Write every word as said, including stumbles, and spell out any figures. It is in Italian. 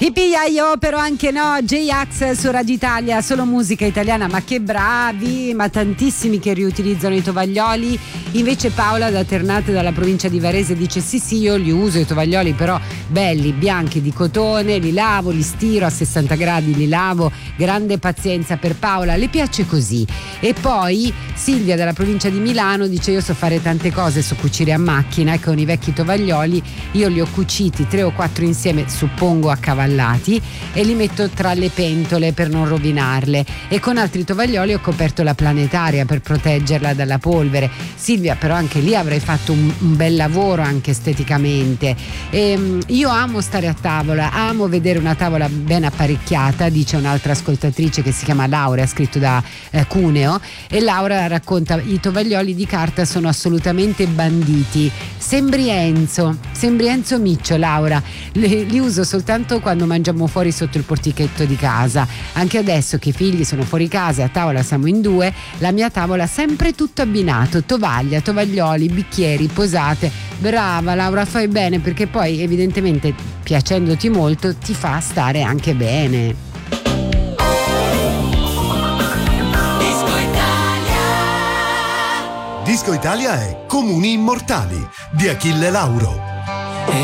Io però anche no, J-Ax su Radio Italia, solo musica italiana, ma che bravi, ma tantissimi che riutilizzano i tovaglioli. Invece Paola da Ternate, dalla provincia di Varese, dice sì sì, io li uso i tovaglioli, però belli, bianchi, di cotone, li lavo, li stiro a sessanta gradi, li lavo, grande pazienza per Paola, le piace così. E poi Silvia dalla provincia di Milano dice io so fare tante cose, so cucire a macchina e con i vecchi tovaglioli io li ho cuciti tre o quattro insieme, suppongo accavallati, e li metto tra le pentole per non rovinarle, e con altri tovaglioli ho coperto la planetaria per proteggerla dalla polvere. Silvia, però anche lì avrei fatto un, un bel lavoro anche esteticamente. E, io amo stare a tavola, amo vedere una tavola ben apparecchiata, dice un'altra ascoltatrice che si chiama Laura, scritto da eh, Cuneo, e Laura racconta i tovaglioli di carta sono assolutamente banditi. Sembri Enzo, sembri Enzo Miccio, Laura, li, li uso soltanto quando mangiamo fuori sotto il portichetto di casa. Anche adesso che i figli sono fuori casa, a tavola siamo in due, la mia tavola sempre tutto abbinato, tovaglia, tovaglioli, bicchieri, posate. Brava Laura, fai bene, perché poi evidentemente piacendoti molto ti fa stare anche bene. Disco Italia. Disco Italia è Comuni Immortali di Achille Lauro.